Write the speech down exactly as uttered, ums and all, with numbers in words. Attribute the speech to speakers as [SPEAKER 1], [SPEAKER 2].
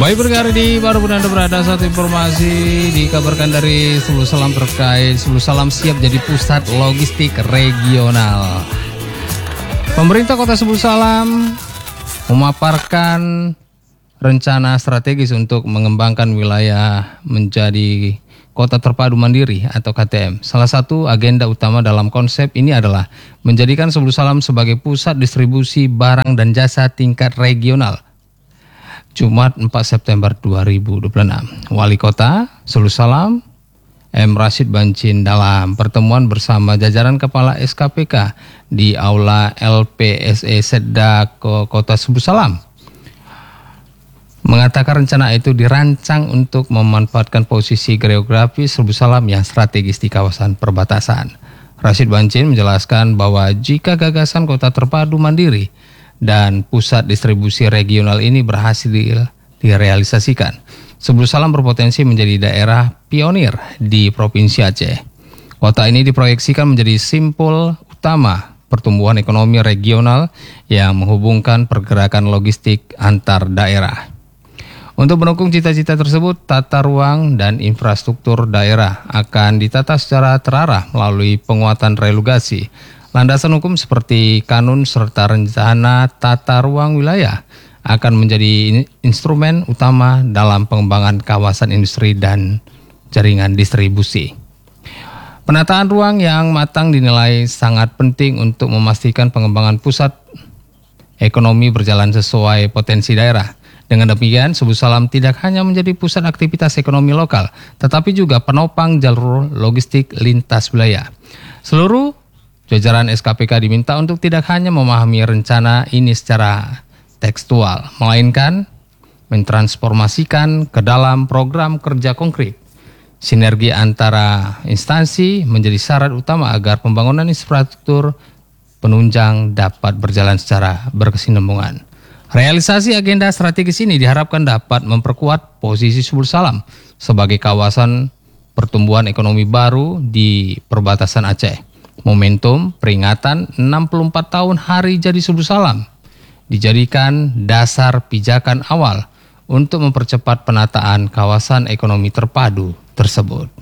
[SPEAKER 1] Baik berkali di baru Anda berada satu informasi dikabarkan dari Sebulu Salam terkait Sebulu Salam siap jadi pusat logistik regional. Pemerintah Kota Sebulu Salam memaparkan rencana strategis untuk mengembangkan wilayah menjadi Kota Terpadu Mandiri atau K T M. Salah satu agenda utama dalam konsep ini adalah menjadikan Sebulu Salam sebagai pusat distribusi barang dan jasa tingkat regional. Jumat empat September dua ribu dua puluh enam. Wali Kota Sebulu Salam M. Rashid Bancin dalam pertemuan bersama jajaran Kepala S K P K di Aula L P S E Setda Kota Sebulu Salam mengatakan rencana itu dirancang untuk memanfaatkan posisi geografis Sebulu Salam yang strategis di kawasan perbatasan. Rashid Bancin menjelaskan bahwa jika gagasan Kota Terpadu Mandiri dan pusat distribusi regional ini berhasil direalisasikan, Sebulu Salam berpotensi menjadi daerah pionir di Provinsi Aceh. Kota ini diproyeksikan menjadi simpul utama pertumbuhan ekonomi regional yang menghubungkan pergerakan logistik antar daerah. Untuk mendukung cita-cita tersebut, tata ruang dan infrastruktur daerah akan ditata secara terarah melalui penguatan relokasi, landasan hukum seperti kanun serta rencana tata ruang wilayah akan menjadi instrumen utama dalam pengembangan kawasan industri dan jaringan distribusi. Penataan ruang yang matang dinilai sangat penting untuk memastikan pengembangan pusat ekonomi berjalan sesuai potensi daerah. Dengan demikian, Sebulu Salam tidak hanya menjadi pusat aktivitas ekonomi lokal, tetapi juga penopang jalur logistik lintas wilayah. Seluruh jajaran S K P K diminta untuk tidak hanya memahami rencana ini secara tekstual, melainkan mentransformasikan ke dalam program kerja konkret. Sinergi antara instansi menjadi syarat utama agar pembangunan infrastruktur penunjang dapat berjalan secara berkesinambungan. Realisasi agenda strategis ini diharapkan dapat memperkuat posisi Sebulu Salam sebagai kawasan pertumbuhan ekonomi baru di perbatasan Aceh. Momentum peringatan enam puluh empat tahun Hari Jadi Sebulu Salam dijadikan dasar pijakan awal untuk mempercepat penataan kawasan ekonomi terpadu tersebut.